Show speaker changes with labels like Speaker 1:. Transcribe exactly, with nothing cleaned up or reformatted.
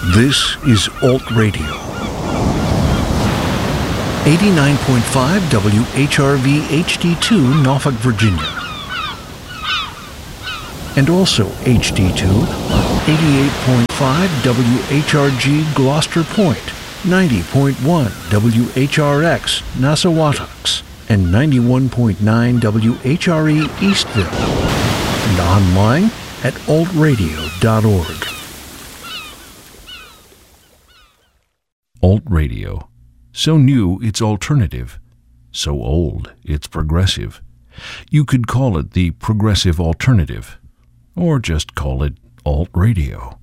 Speaker 1: This is Alt Radio. eighty-nine point five W H R V H D two, Norfolk, Virginia. And also H D two on eighty-eight point five W H R G, Gloucester Point, ninety point one W H R X, Nassawatucks, and ninety-one point nine W H R E, Eastville. And online at alt radio dot org.
Speaker 2: Alt Radio. So new, it's alternative. So old, it's progressive. You could call it the progressive alternative, or just call it Alt Radio.